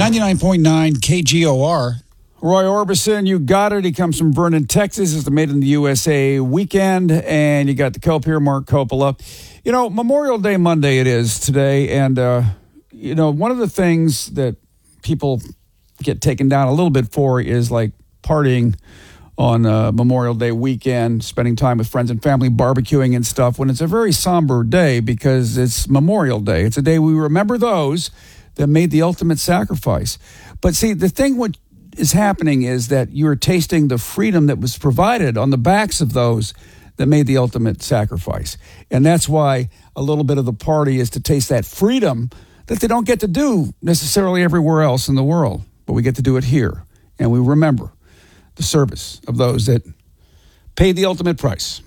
99.9 KGOR. Roy Orbison, you got it. He comes from Vernon, Texas. It's the Made in the USA weekend, and you got the Cope here, Mark Coppola. You know, Memorial Day Monday it is today, and, one of the things that people get taken down a little bit for is, like, partying on Memorial Day weekend, spending time with friends and family, barbecuing and stuff, when it's a very somber day because it's Memorial Day. It's a day we remember those that made the ultimate sacrifice. But see, the thing what is happening is that you're tasting the freedom that was provided on the backs of those that made the ultimate sacrifice. And that's why a little bit of the party is to taste that freedom that they don't get to do necessarily everywhere else in the world. But we get to do it here. And we remember the service of those that paid the ultimate price.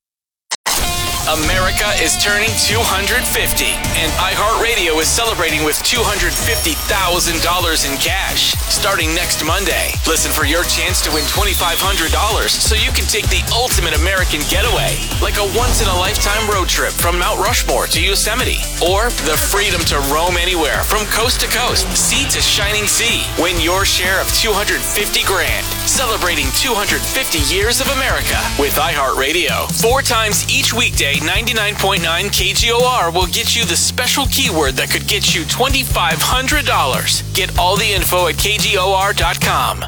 America is turning 250, and iHeartRadio is celebrating with $250,000 in cash starting next Monday. Listen for your chance to win $2,500 so you can take the ultimate American getaway, like a once-in-a-lifetime road trip from Mount Rushmore to Yosemite, or the freedom to roam anywhere from coast to coast, sea to shining sea. Win your share of $250,000, celebrating 250 years of America with iHeartRadio. 4 times each weekday, 99.9 KGOR will get you the special keyword that could get you $2,500. Get all the info at KGOR.com.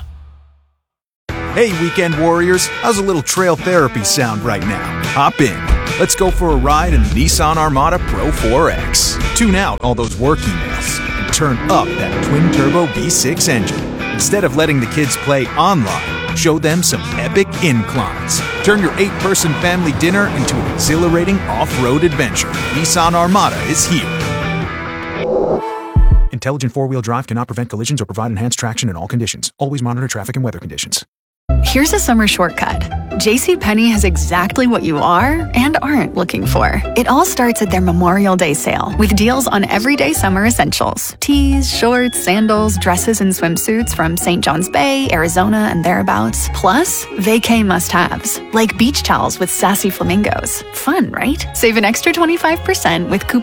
Hey, weekend warriors, how's a little trail therapy sound right now? Hop in. Let's go for a ride in the Nissan Armada Pro 4X. Tune out all those work emails and turn up that twin-turbo V6 engine. Instead of letting the kids play online, show them some epic inclines. Turn your 8-person family dinner into an exhilarating off-road adventure. Nissan Armada is here. Intelligent 4-wheel drive cannot prevent collisions or provide enhanced traction in all conditions. Always monitor traffic and weather conditions. Here's a summer shortcut. JCPenney has exactly what you are and aren't looking for. It all starts at their Memorial Day sale with deals on everyday summer essentials. Tees, shorts, sandals, dresses, and swimsuits from St. John's Bay, Arizona, and thereabouts. Plus, vacay must-haves, like beach towels with sassy flamingos. Fun, right? Save an extra 25% with coupon